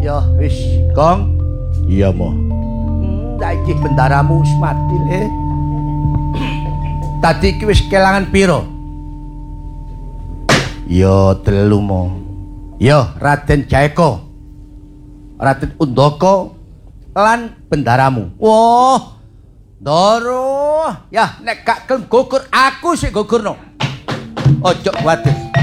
Ya wis, Kong. Iya, Mo. saiki bendaramu wis mati le. Tadi iki wis kelangan piro? Ya 3, Mo. Ya Raden Jaeko, Raden Undaka lan bendaramu. Wah, Ndara. Ya nek gak gelem gugur aku sik gugurno. Ojo kuwatir.